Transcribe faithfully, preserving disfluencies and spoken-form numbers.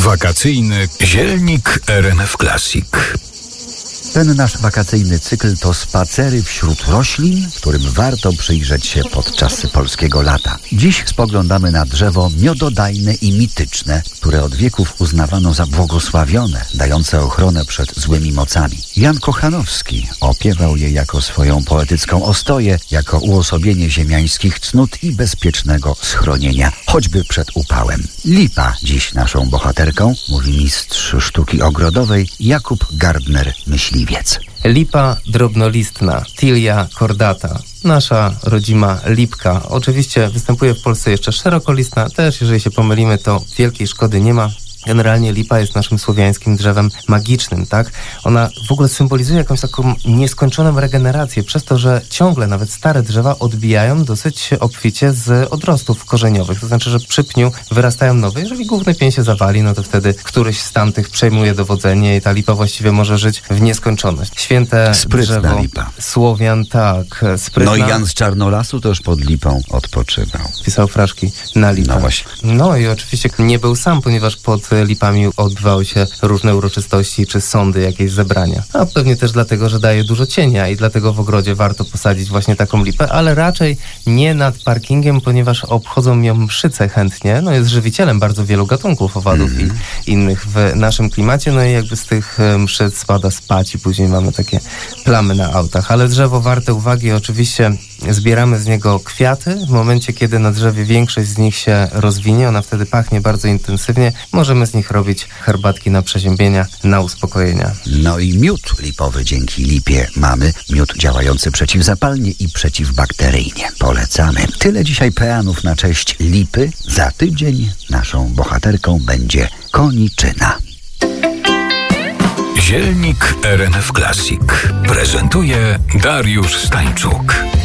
Wakacyjny zielnik R M F Classic. Ten nasz wakacyjny cykl to spacery wśród roślin, którym warto przyjrzeć się podczas polskiego lata. Dziś spoglądamy na drzewo miododajne i mityczne, które od wieków uznawano za błogosławione, dające ochronę przed złymi mocami. Jan Kochanowski opiewał je jako swoją poetycką ostoję, jako uosobienie ziemiańskich cnót i bezpiecznego schronienia, choćby przed upałem. Lipa dziś naszą bohaterką, mówi mistrz sztuki ogrodowej Jakub Gardner-Myśliwiec. Lipa drobnolistna, Tilia cordata. Nasza rodzima lipka. Oczywiście występuje w Polsce jeszcze szerokolistna. Też jeżeli się pomylimy, to wielkiej szkody nie ma. Generalnie lipa jest naszym słowiańskim drzewem magicznym, tak? Ona w ogóle symbolizuje jakąś taką nieskończoną regenerację, przez to, że ciągle nawet stare drzewa odbijają dosyć obficie z odrostów korzeniowych. To znaczy, że przy pniu wyrastają nowe. Jeżeli główny pień się zawali, no to wtedy któryś z tamtych przejmuje dowodzenie i ta lipa właściwie może żyć w nieskończoność. Święte Sprytna drzewo lipa. Słowian, tak. Sprytna. No i Jan z Czarnolasu też pod lipą odpoczywał. Pisał fraszki na lipę. No właśnie. No i oczywiście nie był sam, ponieważ pod lipami odbywały się różne uroczystości czy sądy, jakieś zebrania. A pewnie też dlatego, że daje dużo cienia i dlatego w ogrodzie warto posadzić właśnie taką lipę, ale raczej nie nad parkingiem, ponieważ obchodzą ją mszyce chętnie. No jest żywicielem bardzo wielu gatunków owadów mm. i innych w naszym klimacie. No i jakby z tych mszyc spada spać i później mamy takie plamy na autach. Ale drzewo warte uwagi, oczywiście zbieramy z niego kwiaty. W momencie, kiedy na drzewie większość z nich się rozwinie, ona wtedy pachnie bardzo intensywnie. Możemy z nich robić herbatki na przeziębienia, na uspokojenia. No i miód lipowy dzięki lipie mamy. Miód działający przeciwzapalnie i przeciwbakteryjnie. Polecamy. Tyle dzisiaj peanów na cześć lipy. Za tydzień naszą bohaterką będzie koniczyna. Zielnik R M F Classic prezentuje Dariusz Stańczuk.